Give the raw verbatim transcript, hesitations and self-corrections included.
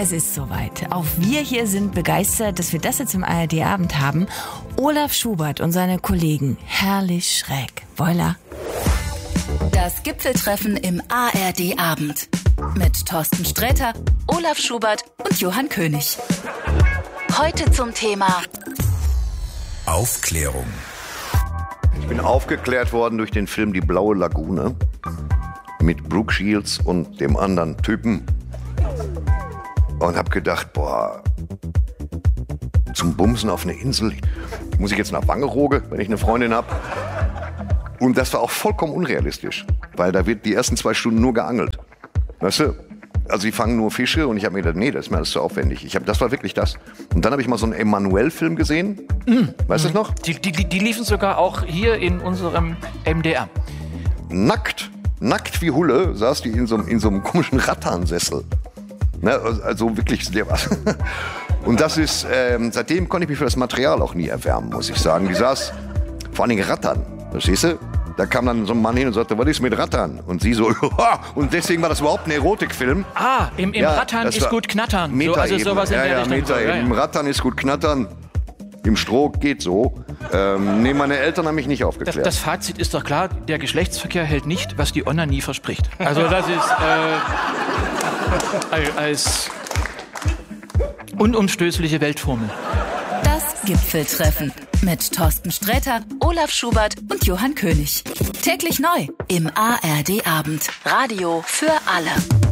Es ist soweit. Auch wir hier sind begeistert, dass wir das jetzt im A R D-Abend haben. Olaf Schubert und seine Kollegen. Herrlich schräg. Voila. Das Gipfeltreffen im A R D-Abend. Mit Thorsten Sträter, Olaf Schubert und Johann König. Heute zum Thema Aufklärung. Ich bin aufgeklärt worden durch den Film Die Blaue Lagune mit Brooke Shields und dem anderen Typen. Und hab gedacht, boah, zum Bumsen auf eine Insel, muss ich jetzt nach Wangerooge, wenn ich eine Freundin hab? Und das war auch vollkommen unrealistisch, weil da wird die ersten zwei Stunden nur geangelt. Weißt du? Also die fangen nur Fische und ich habe mir gedacht, nee, das ist mir alles zu aufwendig. Ich hab, das war wirklich das. Und dann habe ich mal so einen Emanuel-Film gesehen. Mm. Weißt du das noch? Die, die, die liefen sogar auch hier in unserem M D R. Nackt, nackt wie Hulle saß die in so, in so einem komischen Rattansessel. Ne, also wirklich sehr was. Und das ist, ähm, seitdem konnte ich mich für das Material auch nie erwärmen, muss ich sagen. Die saß, vor allen Dingen Rattern, verstehst du? Da kam dann so ein Mann hin und sagte, was ist mit Rattern? Und sie so, und deswegen war das überhaupt ein Erotikfilm. Ah, im, im ja, Rattern ist gut knattern. So, also sowas in ja, der ja, Richtung. Meta Ja, ja. Im Rattern ist gut knattern. Im Stroh geht so. Ähm, nee, meine Eltern haben mich nicht aufgeklärt. Das, das Fazit ist doch klar, der Geschlechtsverkehr hält nicht, was die Onna nie verspricht. Also das ist äh, als unumstößliche Weltformel. Das Gipfeltreffen mit Thorsten Sträter, Olaf Schubert und Johann König. Täglich neu im A R D-Abend. Radio für alle.